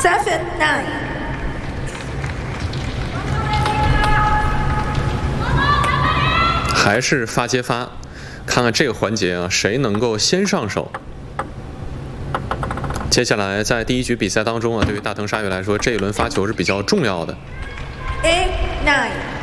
7-9。 还是发接发，看看这个环节啊，谁能够先上手。接下来在第一局比赛当中啊，对于大藤沙月来说，这一轮发球是比较重要的。 8-9。